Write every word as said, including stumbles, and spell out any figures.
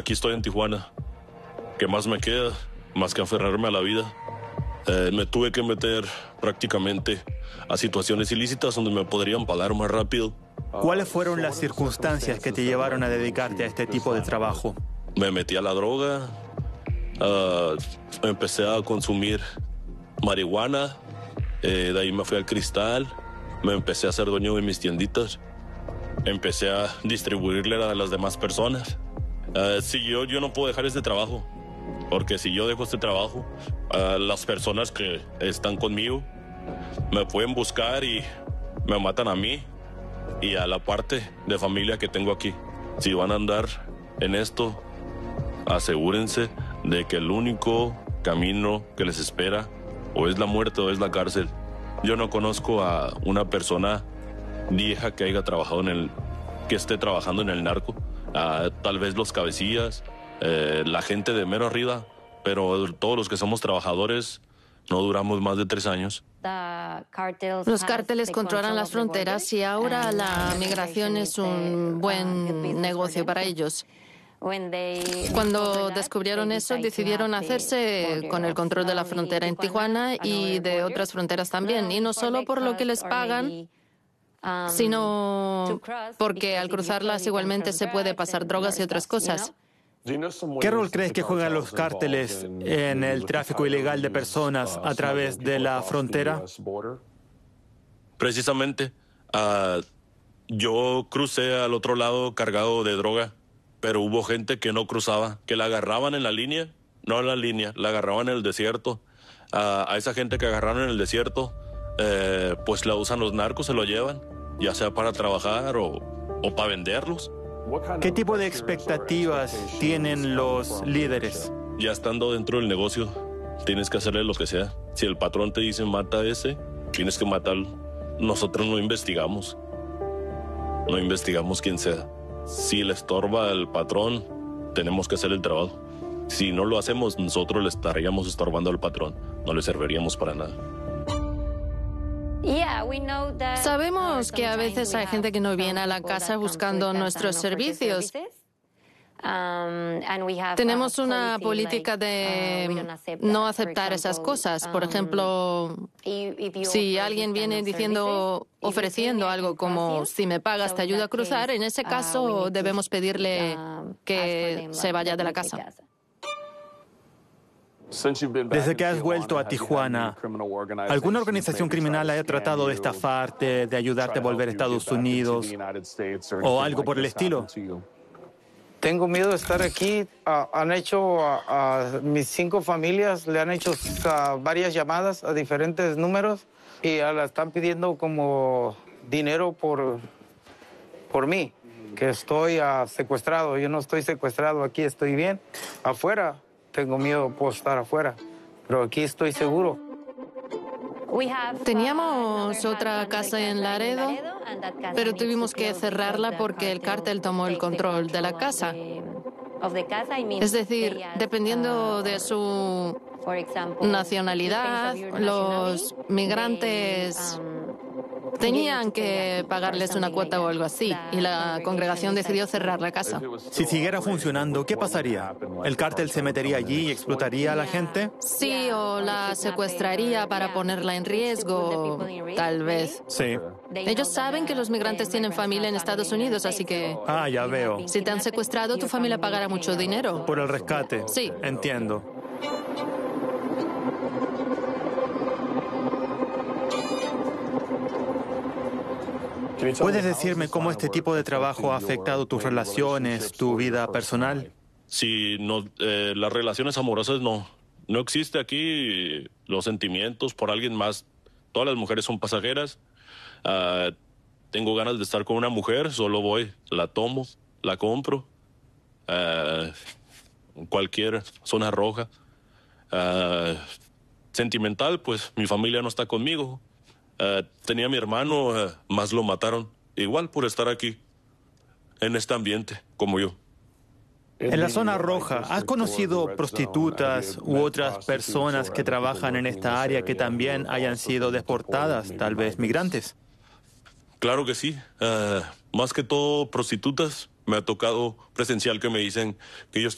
aquí estoy en Tijuana. ¿Qué más me queda? Más que aferrarme a la vida. Eh, me tuve que meter prácticamente a situaciones ilícitas donde me podrían pagar más rápido. ¿Cuáles fueron las circunstancias que te llevaron a dedicarte a este tipo de trabajo? Me metí a la droga, uh, empecé a consumir marihuana, eh, de ahí me fui al cristal, me empecé a ser dueño de mis tienditas, empecé a distribuirle a las demás personas. Uh, si yo, yo no puedo dejar este trabajo, porque si yo dejo este trabajo, uh, las personas que están conmigo me pueden buscar y me matan a mí y a la parte de familia que tengo aquí. Si van a andar en esto, asegúrense de que el único camino que les espera o es la muerte o es la cárcel. Yo no conozco a una persona vieja que haya trabajado en el, que esté trabajando en el narco. Uh, tal vez los cabecillas, eh, la gente de mero arriba, pero todos los que somos trabajadores no duramos más de tres años. Los cárteles controlan las fronteras y ahora la migración es un buen negocio para ellos. Cuando descubrieron eso, decidieron hacerse con el control de la frontera en Tijuana y de otras fronteras también. Y no solo por lo que les pagan, sino porque al cruzarlas igualmente se puede pasar drogas y otras cosas. ¿Qué rol crees que juegan los cárteles en el tráfico ilegal de personas a través de la frontera? Precisamente, uh, yo crucé al otro lado cargado de droga, pero hubo gente que no cruzaba, que la agarraban en la línea, no en la línea, la agarraban en el desierto. Uh, a esa gente que agarraron en el desierto, eh, pues la usan los narcos, se lo llevan, ya sea para trabajar o, o para venderlos. ¿Qué tipo de expectativas tienen los líderes? Ya estando dentro del negocio, tienes que hacerle lo que sea. Si el patrón te dice mata a ese, tienes que matarlo. Nosotros no investigamos. No investigamos quién sea. Si le estorba al patrón, tenemos que hacer el trabajo. Si no lo hacemos, nosotros le estaríamos estorbando al patrón. No le serviríamos para nada. Sabemos que a veces hay gente que no viene a la casa buscando nuestros servicios. Tenemos una política de no aceptar esas cosas. Por ejemplo, si alguien viene diciendo, ofreciendo algo como si me pagas te ayudo a cruzar, en ese caso debemos pedirle que se vaya de la casa. Desde que has vuelto a Tijuana, ¿alguna organización criminal haya tratado de estafarte, de ayudarte a volver a Estados Unidos o algo por el estilo? Tengo miedo de estar aquí. Uh, han hecho a uh, uh, mis cinco familias, le han hecho uh, varias llamadas a diferentes números y uh, la están pidiendo como dinero por, por mí, que estoy uh, secuestrado. Yo no estoy secuestrado, aquí estoy bien. Afuera tengo miedo, puedo estar afuera, pero aquí estoy seguro. Teníamos otra casa en Laredo, pero tuvimos que cerrarla porque el cártel tomó el control de la casa. Es decir, dependiendo de su nacionalidad, los migrantes tenían que pagarles una cuota o algo así, y la congregación decidió cerrar la casa. Si siguiera funcionando, ¿qué pasaría? ¿El cártel se metería allí y explotaría a la gente? Sí, o la secuestraría para ponerla en riesgo, tal vez. Sí. Ellos saben que los migrantes tienen familia en Estados Unidos, así que... Ah, ya veo. Si te han secuestrado, tu familia pagará mucho dinero. Por el rescate. Sí. Entiendo. ¿Puedes decirme cómo este tipo de trabajo ha afectado tus relaciones, tu vida personal? Sí, no, eh, las relaciones amorosas no. No existe aquí los sentimientos por alguien más. Todas las mujeres son pasajeras. Uh, tengo ganas de estar con una mujer, solo voy, la tomo, la compro. Uh, cualquier zona roja. Uh, sentimental, pues mi familia no está conmigo. Uh, tenía a mi hermano, uh, más lo mataron. Igual por estar aquí, en este ambiente, como yo. En la zona roja, ¿has conocido prostitutas u otras personas que trabajan en esta área que también hayan sido deportadas, tal vez migrantes? Claro que sí. Uh, más que todo prostitutas. Me ha tocado presencial que me dicen que ellos